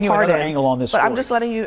another angle on this But story. I'm just letting you.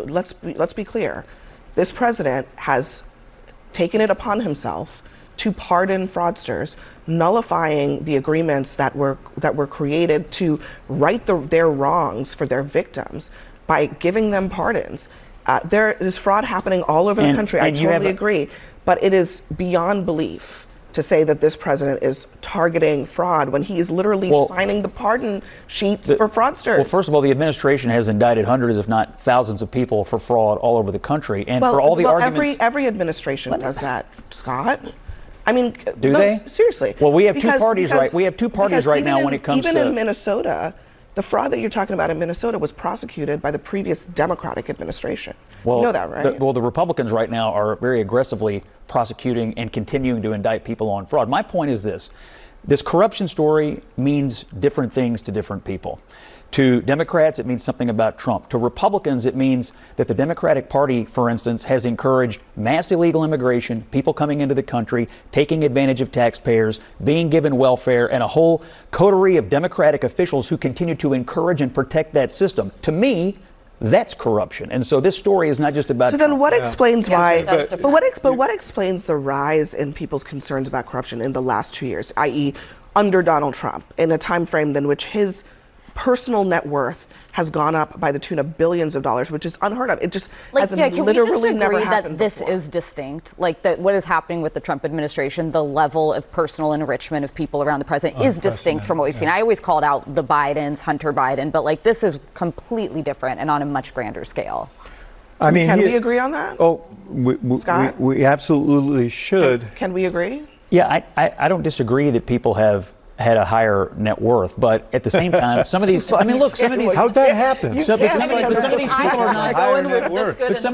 Let's be clear. This president has taken it upon himself to pardon fraudsters, nullifying the agreements that were created to right their wrongs for their victims by giving them pardons. There is fraud happening all over the country. I totally agree, but it is beyond belief to say that this president is targeting fraud when he is literally signing the pardon sheets for fraudsters. Well, first of all, the administration has indicted hundreds, if not thousands, of people for fraud all over the country, and for all the arguments. Every administration does that, Scott. I mean, do they? Seriously. Well, we have two parties, right? We have two parties right now when it comes to. Even in Minnesota, the fraud that you're talking about in Minnesota was prosecuted by the previous Democratic administration. Well, you know that, right? The Republicans right now are very aggressively prosecuting and continuing to indict people on fraud. My point is this. This corruption story means different things to different people. To Democrats, it means something about Trump. To Republicans, it means that the Democratic Party, for instance, has encouraged mass illegal immigration, people coming into the country, taking advantage of taxpayers, being given welfare, and a whole coterie of Democratic officials who continue to encourage and protect that system. To me, that's corruption. And so this story is not just about Trump. Then what explains why, but what explains the rise in people's concerns about corruption in the last 2 years, i.e. under Donald Trump, in a time frame in which his personal net worth has gone up by the tune of billions of dollars, which is unheard of. It just has literally never happened that this before. is distinct, like that what is happening with the Trump administration, the level of personal enrichment of people around the president is distinct from what we've seen. I always called out the Bidens, Hunter Biden, but like this is completely different and on a much grander scale. I mean, can we agree on that? Oh, Scott? we absolutely should. Can we agree? Yeah, I don't disagree that people have had a higher net worth, but at the same time, some of these. I mean, look, some of these. How'd that happen? Some of these people are not. But some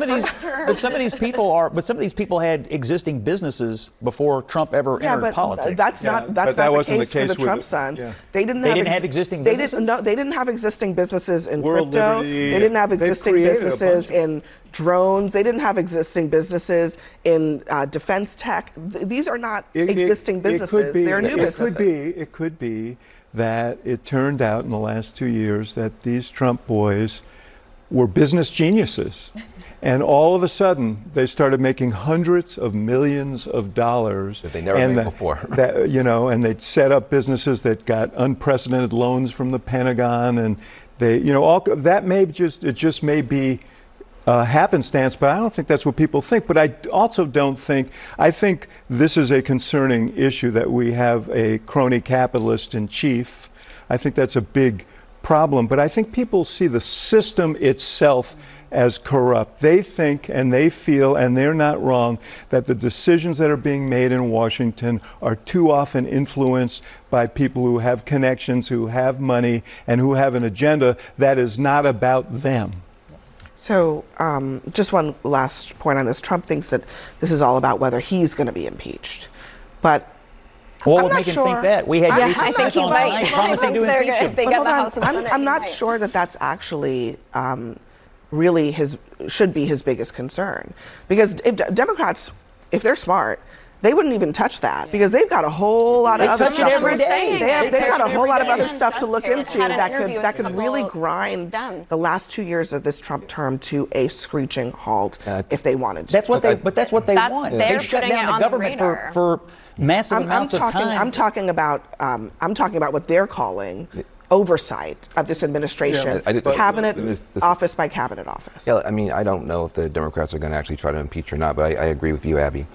of these people had existing businesses before Trump ever entered politics. That's not the case for the Trump sons. Yeah. They didn't have existing businesses. They didn't have existing businesses in crypto. They didn't have existing businesses in drones. They didn't have existing businesses in defense tech. These are not existing businesses. They're new businesses. It could be that it turned out in the last 2 years that these Trump boys were business geniuses. And all of a sudden, they started making hundreds of millions of dollars that they never made before. And they'd set up businesses that got unprecedented loans from the Pentagon, and they, that may just may be happenstance, but I don't think that's what people think. But I also don't think, I think this is a concerning issue that we have a crony capitalist in chief. I think that's a big problem. But I think people see the system itself as corrupt. They think and they feel, and they're not wrong, that the decisions that are being made in Washington are too often influenced by people who have connections, who have money, and who have an agenda that is not about them. So just one last point on this. Trump thinks that this is all about whether he's going to be impeached. But what would make him think that? We had Jason Smith on tonight promising to impeach him. I'm not sure that that's actually really should be his biggest concern. Because if Democrats, if they're smart, they wouldn't even touch that because they've got a whole lot of other stuff. Every day. They've got a whole lot of other stuff to look into that could really grind the last 2 years of this Trump term to a screeching halt if they wanted to. That's what they want. They shut down the government for massive amounts of time. I'm talking about what they're calling oversight of this administration, cabinet office by cabinet office. Yeah, I mean, I don't know if the Democrats are going to actually try to impeach or not, but I agree with you, Abby.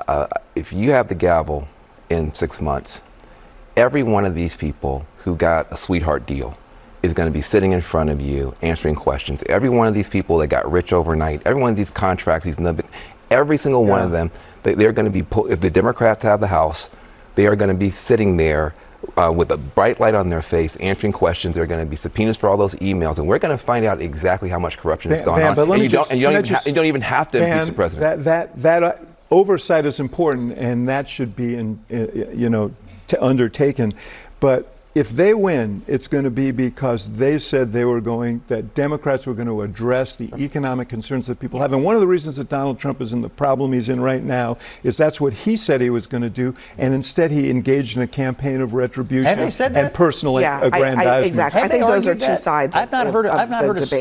If you have the gavel in 6 months, every one of these people who got a sweetheart deal is going to be sitting in front of you answering questions. Every one of these people that got rich overnight, every one of these contracts, every single one of them, they're going to be, if the Democrats have the House, they are going to be sitting there with a bright light on their face, answering questions. There are going to be subpoenas for all those emails, and we're going to find out exactly how much corruption has gone on. And you don't even have to impeach the president. That oversight is important, and that should be undertaken. But if they win, it's going to be because they said that Democrats were going to address the economic concerns that people have. And one of the reasons that Donald Trump is in the problem he's in right now is that's what he said he was going to do. And instead, he engaged in a campaign of retribution Have they said that? and personal aggrandizement. Exactly. I think those are two sides I've not heard of a the debate.